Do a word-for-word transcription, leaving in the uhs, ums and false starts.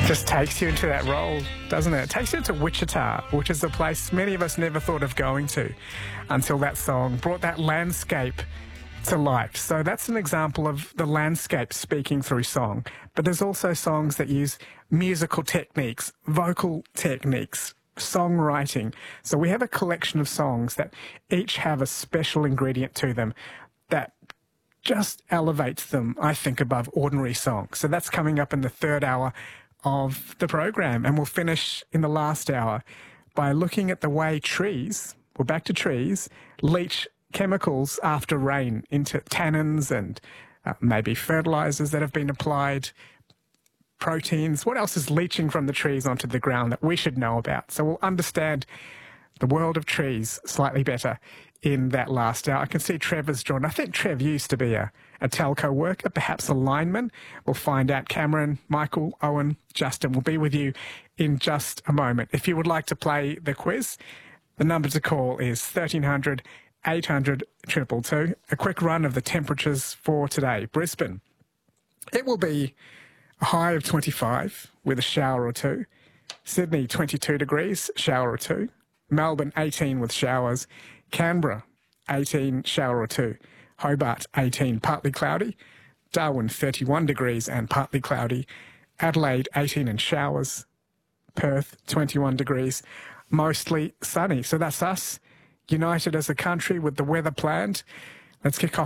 Just takes you into that role, doesn't it? It takes you to Wichita, which is a place many of us never thought of going to until that song brought that landscape to life. So that's an example of the landscape speaking through song. But there's also songs that use musical techniques, vocal techniques, songwriting. So we have a collection of songs that each have a special ingredient to them that just elevates them, I think, above ordinary songs. So that's coming up in the third hour of the program. And we'll finish in the last hour by looking at the way trees, we're back to trees, leach chemicals after rain into tannins and uh, maybe fertilizers that have been applied, proteins. What else is leaching from the trees onto the ground that we should know about? So we'll understand the world of trees slightly better in that last hour. I can see Trevor's drawn. I think Trev used to be a, a telco worker, perhaps a lineman. We'll find out. Cameron, Michael, Owen, Justin will be with you in just a moment. If you would like to play the quiz, the number to call is thirteen hundred, eight hundred, two two two. A quick run of the temperatures for today. Brisbane, it will be a high of twenty-five with a shower or two. Sydney, twenty-two degrees, shower or two. Melbourne, eighteen with showers. Canberra, eighteen, shower or two. Hobart, eighteen, partly cloudy. Darwin, thirty-one degrees and partly cloudy. Adelaide, eighteen and showers. Perth, twenty-one degrees, mostly sunny. So that's us, united as a country with the weather planned. Let's kick off